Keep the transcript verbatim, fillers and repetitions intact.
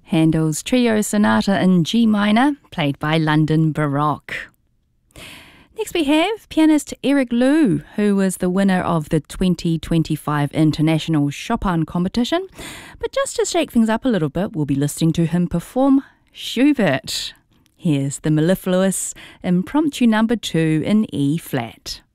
Handel's Trio Sonata in G minor, played by London Baroque. Next we have pianist Eric Liu, who was the winner of the twenty twenty-five International Chopin Competition. But just to shake things up a little bit, we'll be listening to him perform Schubert. Here's the Mellifluous Impromptu number two in E flat.